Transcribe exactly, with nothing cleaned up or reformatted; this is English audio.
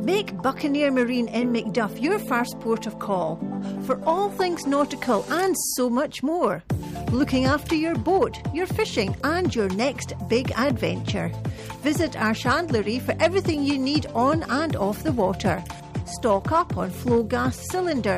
Make Buccaneer Marine in Macduff your first port of call for all things nautical and so much more. Looking after your boat, your fishing and your next big adventure. Visit our chandlery for everything you need on and off the water. Stock up on flow gas cylinders,